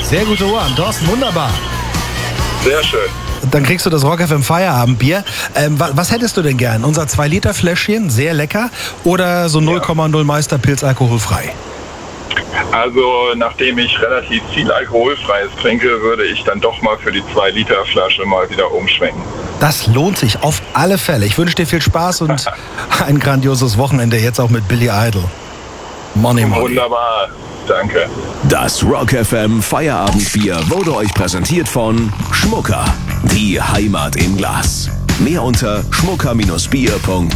Sehr gute Ohren, Thorsten, wunderbar. Sehr schön. Dann kriegst du das Rock FM Feierabendbier. Was hättest du denn gern? Unser 2-Liter-Fläschchen, sehr lecker, oder so 0,0 Meisterpilz alkoholfrei? Also, nachdem ich relativ viel Alkoholfreies trinke, würde ich dann doch mal für die 2-Liter-Flasche mal wieder umschwenken. Das lohnt sich auf alle Fälle. Ich wünsche dir viel Spaß und ein grandioses Wochenende jetzt auch mit Billy Idol. Money. Wunderbar, danke. Das Rock FM Feierabendbier wurde euch präsentiert von Schmucker, die Heimat im Glas. Mehr unter schmucker-bier.de.